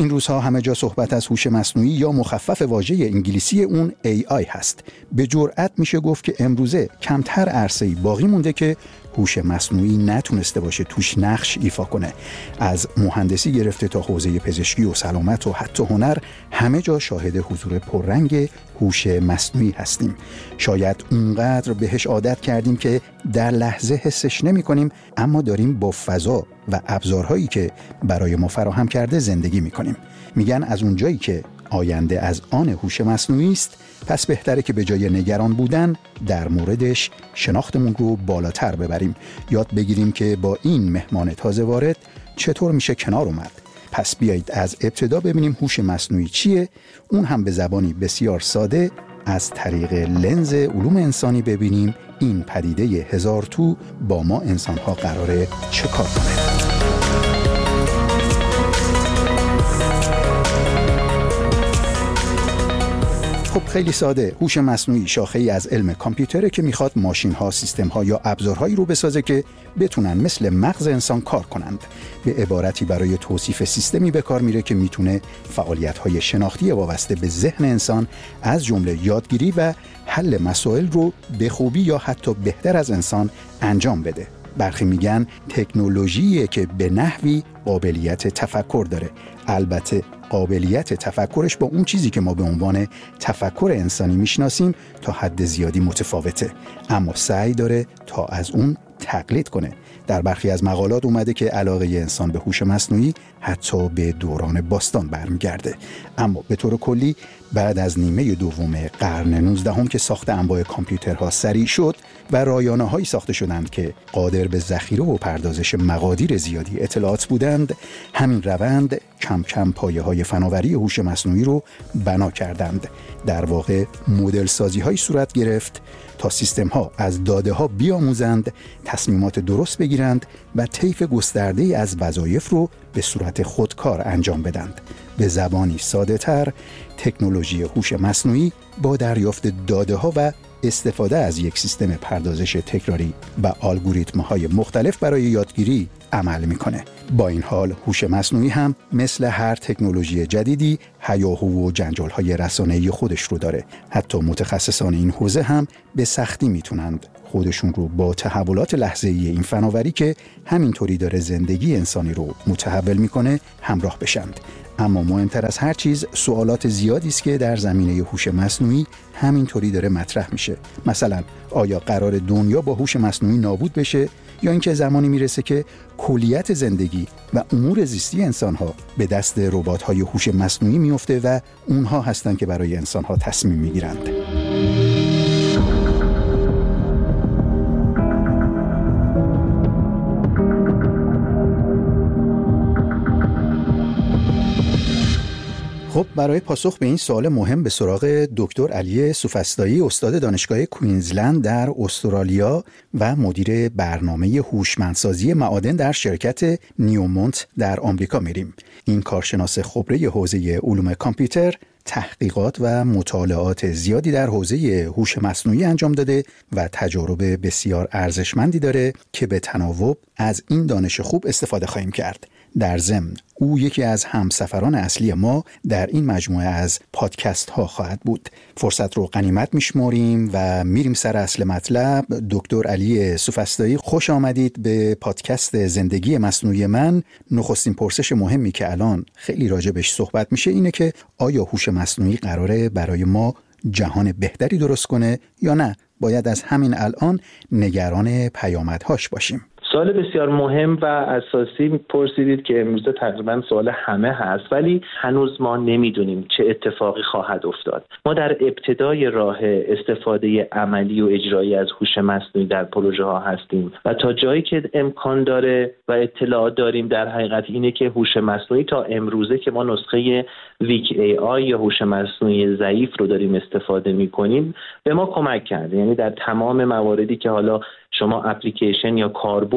این روزها همه جا صحبت از هوش مصنوعی یا مخفف واژه انگلیسی اون AI هست. به جرئت میشه گفت که امروزه کمتر عرصه‌ای باقی مونده که هوش مصنوعی نتونسته باشه توش نقش ایفا کنه. از مهندسی گرفته تا حوزه پزشکی و سلامت و حتی هنر، همه جا شاهد حضور پررنگ هوش مصنوعی هستیم. شاید اونقدر بهش عادت کردیم که در لحظه حسش نمی کنیم، اما داریم با فضا و ابزارهایی که برای ما فراهم کرده زندگی می کنیم. میگن از اونجایی که آینده از آن هوش مصنوعی است، پس بهتره که به جای نگران بودن در موردش شناختمون رو بالاتر ببریم. یاد بگیریم که با این مهمان تازه وارد چطور میشه کنار اومد. پس بیایید از ابتدا ببینیم هوش مصنوعی چیه، اون هم به زبانی بسیار ساده از طریق لنز علوم انسانی ببینیم این پدیده هزار تو با ما انسان‌ها قراره چه کار کنه. خب خیلی ساده، هوش مصنوعی شاخه‌ای از علم کامپیوتره که میخواد ماشین‌ها، سیستم‌ها یا ابزارهایی رو بسازه که بتونن مثل مغز انسان کار کنند. به عبارتی برای توصیف سیستمی به کار میره که میتونه فعالیت‌های شناختی وابسته به ذهن انسان از جمله یادگیری و حل مسائل رو به خوبی یا حتی بهتر از انسان انجام بده. برخی میگن تکنولوژیه که به نحوی قابلیت تفکر داره. البته قابلیت تفکرش با اون چیزی که ما به عنوان تفکر انسانی میشناسیم تا حد زیادی متفاوته، اما سعی داره تا از اون تقلید کنه. در برخی از مقالات اومده که علاقه انسان به هوش مصنوعی حتی به دوران باستان برمیگرده. اما به طور کلی بعد از نیمه دوم قرن 19 که ساخت انواع کامپیوترها سریع شد و رایانه‌هایی ساخته شدند که قادر به ذخیره و پردازش مقادیر زیادی اطلاعات بودند، همین روند کم کم پایه‌های فناوری هوش مصنوعی رو بنا کردند. در واقع مدل سازی‌های صورت گرفت تا سیستم‌ها از داده‌ها بیاموزند، تصمیمات درست بگیرند و طیف گسترده‌ای از وظایف رو به صورت خودکار انجام بدند. به زبانی ساده‌تر، تکنولوژی هوش مصنوعی با دریافت داده‌ها و استفاده از یک سیستم پردازش تکراری و الگوریتم‌های مختلف برای یادگیری عمل می‌کنه. با این حال هوش مصنوعی هم مثل هر تکنولوژی جدیدی هیاهو و جنجال‌های رسانه‌ای خودش رو داره. حتی متخصصان این حوزه هم به سختی میتونند خودشون رو با تحولات لحظه‌ای این فناوری که همینطوری داره زندگی انسانی رو متحول میکنه همراه بشند. اما مهمتر از هر چیز سوالات زیادی است که در زمینه هوش مصنوعی همینطوری داره مطرح میشه. مثلا آیا قرار دنیا با هوش مصنوعی نابود بشه یا اینکه زمانی میرسه که کلیت زندگی و امور زیستی انسان‌ها به دست ربات‌های هوش مصنوعی میفته و اونها هستن که برای انسان‌ها تصمیم میگیرند. خب برای پاسخ به این سوال مهم به سراغ دکتر علی سوفسطایی، استاد دانشگاه کوینزلند در استرالیا و مدیر برنامه هوشمندسازی معادن در شرکت نیومونت در آمریکا میریم. این کارشناس خبره حوزه علوم کامپیوتر تحقیقات و مطالعات زیادی در حوزه هوش مصنوعی انجام داده و تجارب بسیار ارزشمندی داره که به تناوب از این دانش خوب استفاده خواهیم کرد. در ضمن او یکی از همسفران اصلی ما در این مجموعه از پادکست ها خواهد بود. فرصت رو غنیمت میشماریم و میریم سر اصل مطلب. دکتر علی سوفسطایی، خوش آمدید به پادکست زندگی مصنوعی من. نخستین پرسش مهمی که الان خیلی راجبش صحبت میشه اینه که آیا هوش مصنوعی قراره برای ما جهان بهتری درست کنه یا نه باید از همین الان نگران پیامدهاش باشیم؟ سوال بسیار مهم و اساسی پرسیدید که امروز تقریبا سوال همه هست، ولی هنوز ما نمیدونیم چه اتفاقی خواهد افتاد. ما در ابتدای راه استفاده عملی و اجرایی از هوش مصنوعی در پروژه ها هستیم و تا جایی که امکان داره و اطلاعات داریم در حقیقت اینه که هوش مصنوعی تا امروزه که ما نسخه ویک ای آی یا هوش مصنوعی ضعیف رو داریم استفاده میکنیم به ما کمک کرده. یعنی در تمام مواردی که حالا شما اپلیکیشن یا کاربرد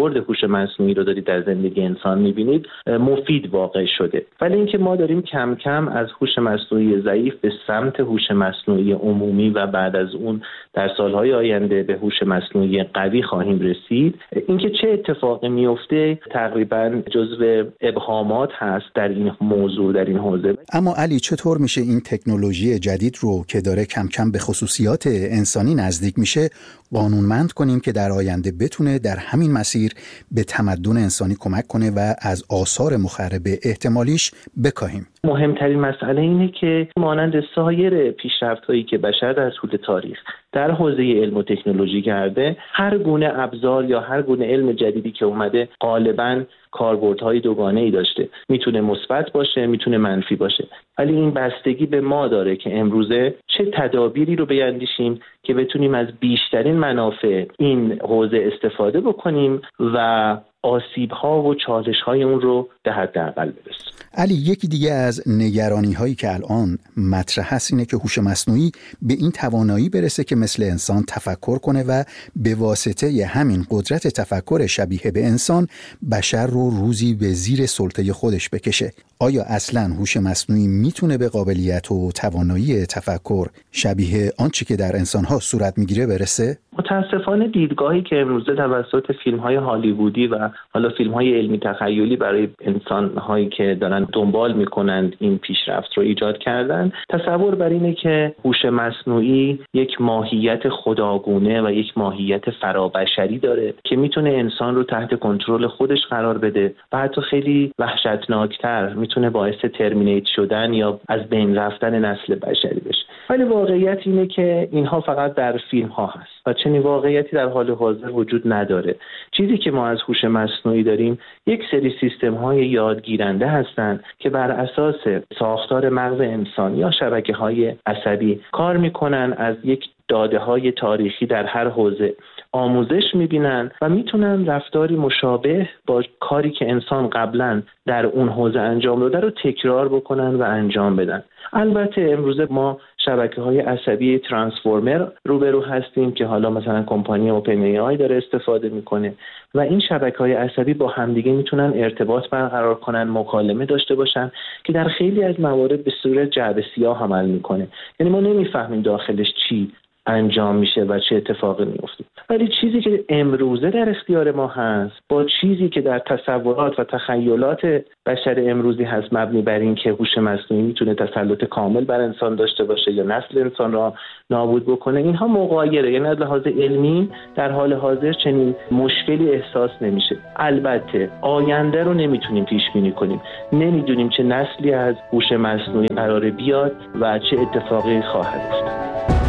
کاربرد هوش مصنوعی رو دارید در زندگی انسان می‌بینید مفید واقع شده. ولی اینکه ما داریم کم کم از هوش مصنوعی ضعیف به سمت هوش مصنوعی عمومی و بعد از اون در سالهای آینده به هوش مصنوعی قوی خواهیم رسید. اینکه چه اتفاقی میفته تقریبا جزو ابهامات هست در این موضوع، در این حوزه. اما علی، چطور میشه این تکنولوژی جدید رو که داره کم کم به خصوصیات انسانی نزدیک میشه قانونمند کنیم که در آینده بتونه در همین مسیر به تمدن انسانی کمک کنه و از آثار مخرب احتمالیش بکاهیم؟ مهمترین مسئله اینه که مانند سایر پیشرفت‌هایی که بشر در طول تاریخ در حوزه علم و تکنولوژی کرده، هر گونه ابزار یا هر گونه علم جدیدی که اومده غالباً کاربردهای دوگانه‌ای داشته. میتونه مثبت باشه، میتونه منفی باشه. ولی این بستگی به ما داره که امروزه چه تدابیری رو بیندیشیم که بتونیم از بیشترین منافع این حوزه استفاده بکنیم و آسیب‌ها و چالش‌های اون رو به حداقل برسونیم. علی، یکی دیگه از نگرانی‌هایی که الان مطرح هست اینه که هوش مصنوعی به این توانایی برسه که مثل انسان تفکر کنه و به واسطه همین قدرت تفکر شبیه به انسان بشر رو روزی به زیر سلطه خودش بکشه. آیا اصلاً هوش مصنوعی میتونه به قابلیت و توانایی تفکر شبیه آنچه که در انسان‌ها صورت میگیره برسه؟ متاسفانه دیدگاهی که امروزه توسط فیلم‌های هالیوودی و حالا فیلم‌های علمی تخیلی برای انسان‌هایی که دارن دنبال می‌کنند این پیشرفت رو ایجاد کردن، تصور بر اینه که هوش مصنوعی یک ماهیت خداگونه و یک ماهیت فرابشری داره که میتونه انسان رو تحت کنترل خودش قرار بده و حتی خیلی وحشتناکتر میتونه باعث ترمینیت شدن یا از بین رفتن نسل بشری بشه. ولی واقعیت اینه که اینها فقط در فیلم‌ها هست و چنین واقعیتی در حال حاضر وجود نداره. چیزی که ما از هوش مصنوعی داریم یک سری سیستم‌های یادگیرنده هستند که بر اساس ساختار مغز انسان یا شبکه‌های عصبی کار می‌کنن، از یک داده‌های تاریخی در هر حوزه آموزش می‌بینن و میتونن رفتاری مشابه با کاری که انسان قبلا در اون حوزه انجام داده رو تکرار بکنن و انجام بدن. البته امروزه ما شبکه‌های عصبی ترانسفورمر روبرو هستیم که حالا مثلا کمپانی اوپن ای آی داره استفاده میکنه و این شبکه‌های عصبی با همدیگه میتونن ارتباط برقرار کنن، مکالمه داشته باشن که در خیلی از موارد به صورت جعبه سیاه عمل میکنه. یعنی ما نمیفهمیم داخلش چی انجام میشه و چه اتفاقی میفته. ولی چیزی که امروزه در اختیار ما هست با چیزی که در تصورات و تخیلات بشر امروزی هست مبنی بر این که هوش مصنوعی میتونه تسلط کامل بر انسان داشته باشه یا نسل انسان را نابود بکنه، اینها مغایره. یعنی از لحاظ علمی در حال حاضر چنین مشکلی احساس نمیشه. البته آینده رو نمیتونیم پیش بینی کنیم، نمیدونیم چه نسلی از هوش مصنوعی قراره بیاد و چه اتفاقی خواهد افتاد.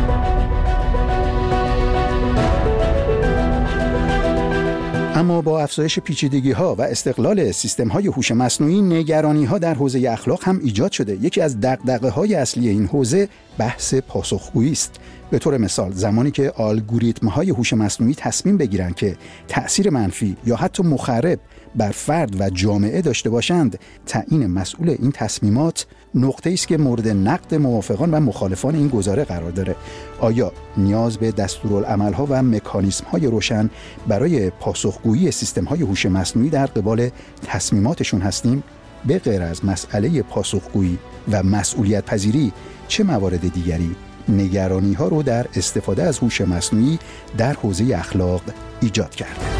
اما با افزایش پیچیدگی‌ها و استقلال سیستم‌های هوش مصنوعی، نگرانی‌ها در حوزه اخلاق هم ایجاد شده. یکی از دغدغه‌های اصلی این حوزه بحث پاسخگویی است. به طور مثال زمانی که الگوریتم‌های هوش مصنوعی تصمیم بگیرند که تأثیر منفی یا حتی مخرب بر فرد و جامعه داشته باشند، تعیین مسئول این تصمیمات نقطه‌ای است که مورد نقد موافقان و مخالفان این گزاره قرار داره. آیا نیاز به دستورالعمل‌ها و مکانیزم‌های روشن برای پاسخگویی سیستم‌های هوش مصنوعی در قبال تصمیماتشون هستیم؟ به غیر از مسئله پاسخگویی و مسئولیت پذیری، چه موارد دیگری نگرانی‌ها رو در استفاده از هوش مصنوعی در حوزه اخلاق ایجاد کرده؟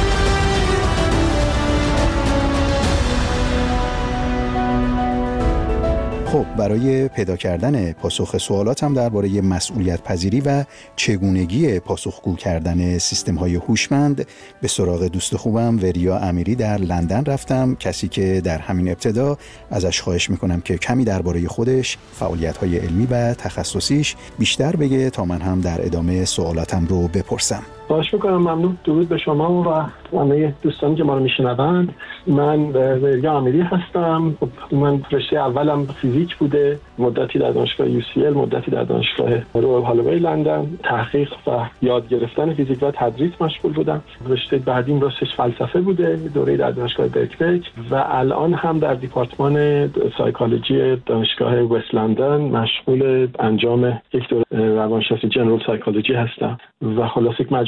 خب، برای پیدا کردن پاسخ سوالاتم درباره مسئولیت پذیری و چگونگی پاسخگو کردن سیستم‌های هوشمند به سراغ دوست خوبم وریا امیری در لندن رفتم، کسی که در همین ابتدا ازش خواهش میکنم که کمی درباره خودش، فعالیت‌های علمی و تخصصیش بیشتر بگه تا من هم در ادامه سوالاتم رو بپرسم. خواهش میکنم. ممنون. درود به شما و همه دوستانی که ما رو میشنوند. من وریا امیری هستم. من رشته اولم فیزیک بوده، مدتی در دانشگاه UCL، مدتی در دانشگاه رویال هالوی لندن تحقیق و یاد گرفتن فیزیک و تدریس مشغول بودم. رشته بعدیم راستش فلسفه بوده، دوره در دانشگاه برکلی و الان هم در دیپارتمان سایکولوژی دانشگاه وست لندن مشغول انجام یک دوره روانشناسی جنرال سایکولوژی هستم و خلاصه یک مجموعه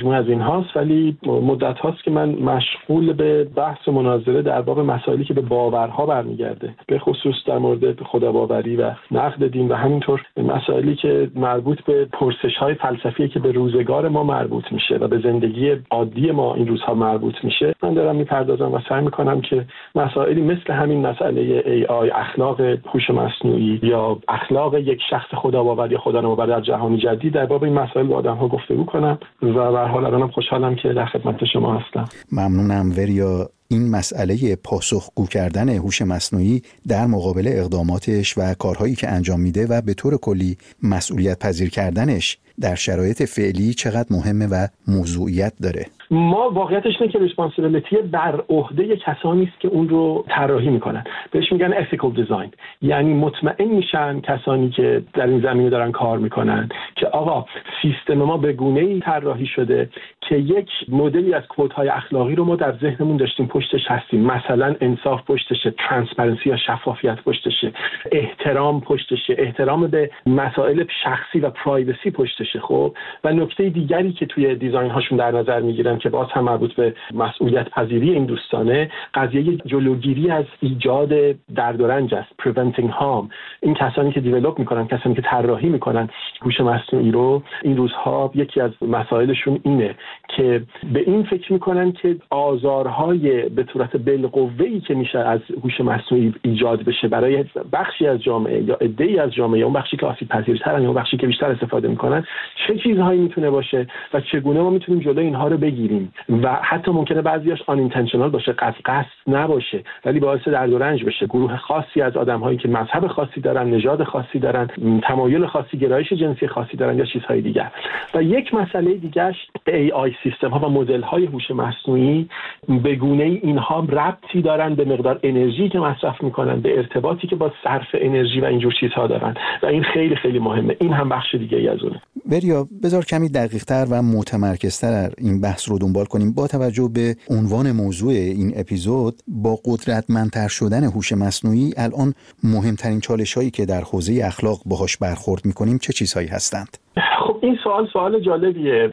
مجموعه از این هاست، ولی مدت هاست که من مشغول به بحث و مناظره در باب مسائلی که به باورها برمیگرده، به خصوص در مورد خداباوری و نقد دین و همینطور مسائلی که مربوط به پرسش‌های فلسفی که به روزگار ما مربوط میشه و به زندگی عادی ما این روزها مربوط میشه. من دارم میپردازم و سعی میکنم که مسائلی مثل همین مسئله AI، اخلاق هوش مصنوعی یا اخلاق یک شخص خداباور یا خدانماور در جهان جدید، در باب این مسائل با آدم‌ها گفتگو کنم و به هر حال الانم خوشحالم که در خدمت شما هستم. ممنونم وریا. این مسئله پاسخگو کردن هوش مصنوعی در مقابل اقداماتش و کارهایی که انجام میده و به طور کلی مسئولیت پذیر کردنش در شرایط فعلی چقدر مهمه و موضوعیت داره. ما واقعیتش اینه که ریسپانسیبیلیتی بر عهده کسانی است که اون رو طراحی میکنن. بهش میگن ethical design. یعنی مطمئن میشن کسانی که در این زمینه دارن کار میکنن که آقا سیستم ما به گونه‌ای طراحی شده که یک مدلی از کدهای اخلاقی رو ما در ذهنمون داشتیم پشتش هستیم. مثلا انصاف پشتشه، ترانسپرنسی یا شفافیت پشتشه، احترام پشتشه، احترام به مسائل شخصی و پرایوسی پشتشه. خب و نکته دیگری که توی دیزاین هاشون در نظر میگیرن که باز هم مربوط به مسئولیت پذیری این دوستانه، قضیه جلوگیری از ایجاد درد و رنج است، preventing harm. این کسانی که دیولپ میکنن، کسانی که طراحی میکنن هوش مصنوعی رو، این روزها یکی از مسائلشون اینه که به این فکر میکنن که آزارهای به صورت بالقوه‌ای که میشه از هوش مصنوعی ایجاد بشه برای بخشی از جامعه یا عده‌ای از جامعه، اون بخشی که آسیب پذیرترن یا اون بخشی که بیشتر استفاده میکنن، چه چیزهایی میتونه باشه و چگونه ما میتونیم جلوی اینها رو بگیریم و حتی ممکنه بعضیاش unintentional باشه، قصد نباشه ولی باعث درد و رنج بشه. گروه خاصی از آدم‌هایی که مذهب خاصی دارن، نژاد خاصی دارن، تمایل خاصی، گرایش جنسی خاصی دارن یا چیزهای دیگر. و یک مسئله دیگه‌اش AI سیستم ها و مدل های هوش مصنوعی به گونه‌ای اینها ربطی دارن به مقدار انرژی که مصرف میکنن، به ارتباطی که با صرف انرژی و اینجور چیزها دارن و این خیلی خیلی مهمه. این هم بخش دیگه ای از اونه. وریا، بذار کمی دقیق‌تر و متمرکزتر این بحث رو دنبال کنیم با توجه به عنوان موضوع این اپیزود. با قدرتمندتر شدن هوش مصنوعی الان مهمترین چالش‌هایی که در حوزه اخلاق باهاش برخورد می‌کنیم چه چیزهایی هستند؟ خب این سوال جالبیه.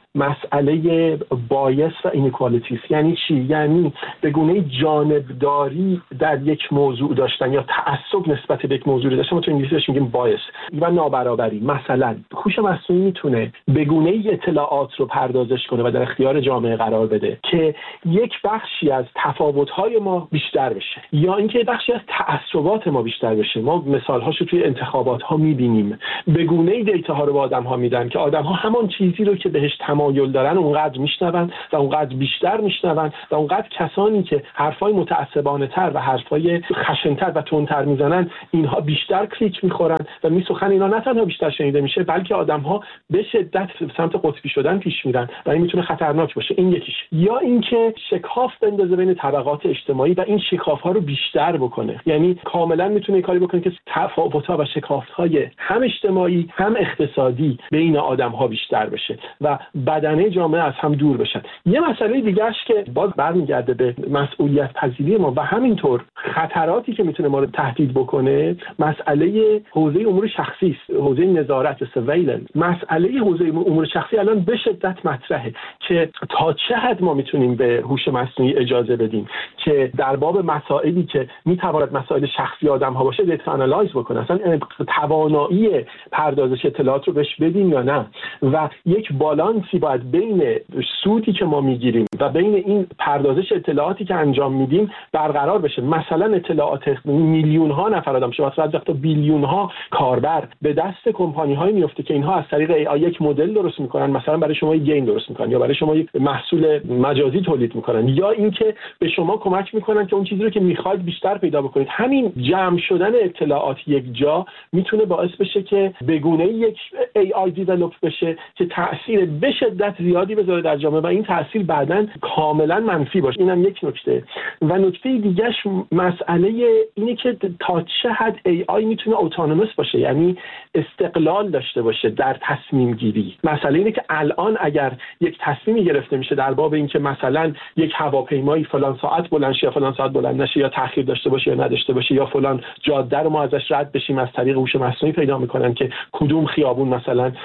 مسئله بایس و اینیکوالیتیز یعنی چی؟ یعنی به گونه جانبداری در یک موضوع داشتن یا تعصب نسبت به یک موضوع داشتن. ما تو انگلیسیش میگیم بایس و نابرابری. مثلا هوش مصنوعی میتونه به گونه اطلاعات رو پردازش کنه و در اختیار جامعه قرار بده که یک بخشی از تفاوت‌های ما بیشتر بشه یا اینکه بخشی از تعصبات ما بیشتر بشه. ما مثال‌هاشو توی انتخابات‌ها می‌بینیم. به گونه دیتاها رو به آدم‌ها میدن که آدم‌ها همان چیزی رو که بهش تمایل دارن اونقدر میشنون و اونقدر بیشتر میشنون و اونقدر کسانی که حرفای متعصبانه‌تر و حرفای خشن‌تر و تندتر میزنن اینها بیشتر کلیک میخورن و سخن اینا نه تنها بیشتر شنیده میشه بلکه آدم‌ها به شدت سمت قطبی شدن پیش میرن و این میتونه خطرناک باشه. این یکیش. یا اینکه شکاف بندازه بین طبقات اجتماعی و این شکاف‌ها رو بیشتر بکنه. یعنی کاملا میتونه کاری بکنه که تفاوت‌ها و شکاف‌های هم اجتماعی هم اقتصادی بین آدم‌ها بیشتر بشه و بدنه جامعه از هم دور بشن. یه مسئله دیگه‌اش که باز برمیگرده به مسئولیت پذیری ما و همینطور خطراتی که میتونه ما رو تهدید بکنه، مسئله حوزه امور شخصی است، حوزه نظارت سرویلنس. مسئله حوزه امور شخصی الان به شدت مطرحه که تا چه حد ما میتونیم به هوش مصنوعی اجازه بدیم که در باب مسائلی که میتواند مسائل شخصی آدم‌ها باشه دیتا آنالایز بکنه، اصلا توانایی پردازش اطلاعات رو بهش بدیم یا نه. و یک بالانسی باید بین سودی که ما میگیریم و بین این پردازش اطلاعاتی که انجام میدیم برقرار بشه. مثلا اطلاعات میلیون ها نفر آدم شما مثلا تا بیلیون ها کاربر به دست کمپانی های میفته که اینها از طریق AI یک مدل درست میکنن، مثلا برای شما یک گیم درست میکنن یا برای شما یک محصول مجازی تولید میکنن یا اینکه به شما کمک میکنن که اون چیزی رو که میخواید بیشتر پیدا بکنید. همین جمع شدن اطلاعات یک جا میتونه باعث بشه که به گونه یک AI دیولپ بشه که تأثیر به شدت زیادی بذاره در جامعه و این تأثیر بعداً کاملا منفی باشه. اینم یک نکته. و نکته دیگه‌اش مسئله اینه که تا چه حد AI میتونه اتونوموس باشه، یعنی استقلال داشته باشه در تصمیم گیری. مسئله اینه که الان اگر یک تصمیمی گرفته میشه در باب اینکه مثلا یک هواپیمایی فلان ساعت بلند شه یا فلان ساعت بلند نشه یا تأخیر داشته باشه یا نداشته باشه یا فلان جاده رو ما ازش رد بشیم، از طریق هوش مصنوعی پیدا میکنن که کدوم خیابون مثلا الان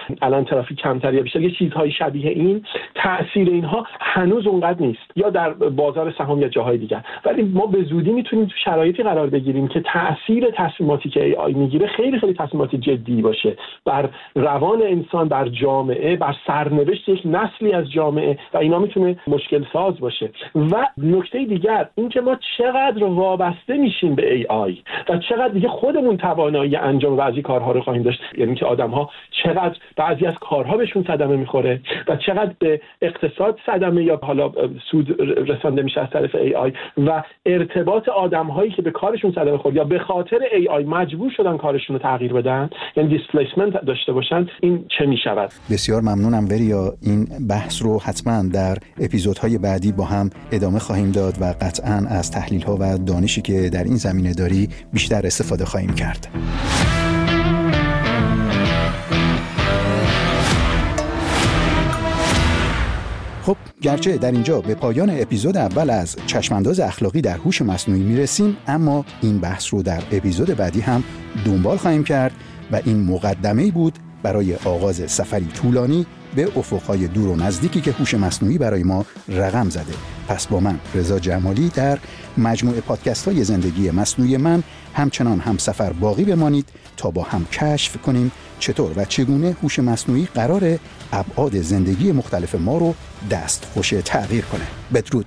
ترافیک کمتر یا بیشتر، یه چیزهای شبیه این، تأثیر اینها هنوز اونقدر نیست، یا در بازار سهام یا جاهای دیگر. ولی ما به زودی میتونیم تو شرایطی قرار بگیریم که تأثیر تصمیماتی که AI میگیره خیلی خیلی تصمیمات جدی باشه بر روان انسان، بر جامعه، بر سرنوشت یک نسلی از جامعه، و اینا میتونه مشکل ساز باشه. و نکته دیگر این که ما چقدر وابسته میشیم به AI و چقدر دیگه خودمون توانایی انجام بعضی کارها رو خواهیم داشت. یعنی که آدم‌ها چقدر بعضی از کارها بهشون صدمه میخوره و چقدر به اقتصاد صدمه یا حالا سود رسانده میشه از طرف AI، و ارتباط آدم‌هایی که به کارشون صدمه خورد یا به خاطر AI مجبور شدن کارشون رو تغییر بدن، یعنی دیسپلیسمنت داشته باشن، این چه میشود. بسیار ممنونم وریا. این بحث رو حتما در اپیزودهای بعدی با هم ادامه خواهیم داد و قطعاً از تحلیل‌ها و دانشی که در این زمینه داری بیشتر استفاده خواهیم کرد. خب گرچه در اینجا به پایان اپیزود اول از چشمانداز اخلاقی در هوش مصنوعی میرسیم، اما این بحث رو در اپیزود بعدی هم دنبال خواهیم کرد و این مقدمه‌ای بود برای آغاز سفری طولانی به افقهای دور و نزدیکی که هوش مصنوعی برای ما رقم زده. پس با من رضا جمالی در مجموعه پادکست‌های زندگی مصنوعی من همچنان هم سفر باقی بمانید تا با هم کشف کنیم چطور و چگونه هوش مصنوعی قراره ابعاد زندگی مختلف ما رو دستخوش تغییر کنه. بدرود.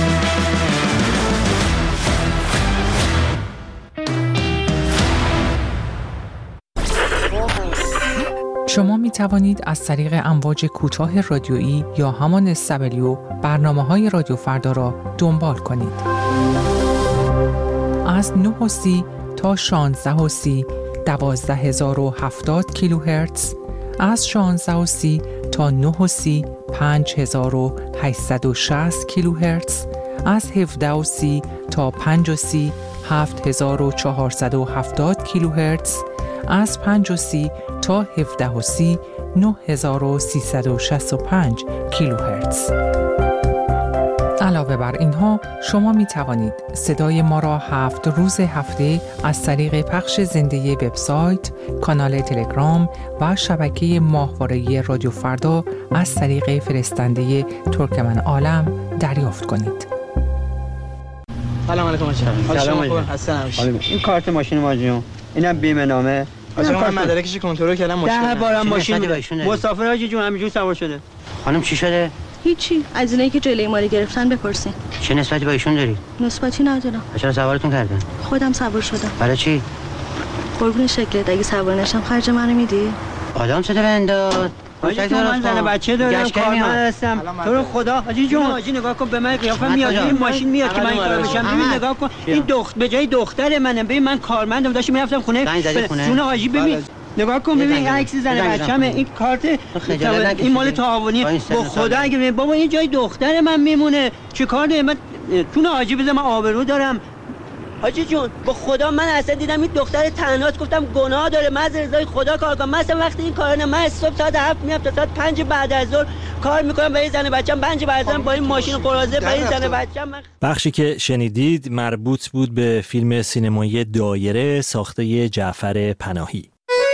شما می توانید از طریق امواج کوتاه رادیویی یا همان SW برنامه‌های رادیو فردا را دنبال کنید. از 9:30 تا 16:30 12070 کیلوهرتز، از 16:30 تا 9:30 5860 کیلوهرتز، از 17:30 تا 5:30 7470 کیلوهرتز، از 5:30 تا 17:30 9365 کیلوهرتز. علاوه بر اینها شما می توانید صدای ما را 7 روز هفته از طریق پخش زنده وبسایت، کانال تلگرام و شبکه ماهواره‌ای رادیو فردا از طریق فرستنده ترکمن عالم دریافت کنید. سلام علیکم. سلام علیکم. این کارت ماشین ماجیون، اینم بیمه نامه. من مدارکش کنترل کردم، مشکل بارم ماشین مسافر حاجی جون همینجوری سوار شده. خانم چی شده؟ هیچی، از اینایی که جلوی ما رو گرفتن بپرسین. چه نسبتی با ایشون داری؟ نسبتی ندارم. چرا سوارتون کردن؟ خودم سوار شدم. برای چی؟ قربون شکلت، اگه سوار نشم خرج منو میدی؟ آدم شده بنداد. حاجی جون من زن بچه دارم، کارمند هستم. تو رو خدا حاجی جون، حاجی نگاه کن به من، قیافه میاد این ماشین میاد که من این کارو بشم. ببین نگاه کن، این به جای دختر منه. ببین من کارمندم، داشتم میرفتم خونه. جون حاجی ببین نگاه کن، ببین عکس زن بچه‌مه، این کارت این مال تعاونی. با خدا اگه بابا این جای دختر من میمونه چیکار دارم من؟ چون حاجی بذار من آبرو دارم. حاجی جون با خدا من اصلا دیدم این دختر تنهاست، گفتم گناه داره، من از رضای خدا کار کنم. مثلا وقتی این کارا من صبح ساعت 7 میام تا ساعت 5 بعد از ظهر کار میکنم برای زن بچه‌م، 5 بعد از ظهر با این ماشین قراضه برای زن بچه‌م. بخشی که شنیدید مربوط بود به فیلم سینمایی دایره ساخته جعفر پناهی.